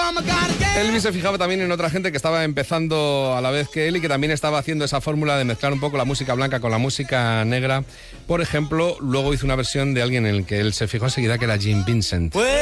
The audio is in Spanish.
Elvis se fijaba también en otra gente que estaba empezando a la vez que él y que también estaba haciendo esa fórmula de mezclar un poco la música blanca con la música negra. Por ejemplo, luego hizo una versión de alguien en el que él se fijó enseguida, que era Jim Vincent.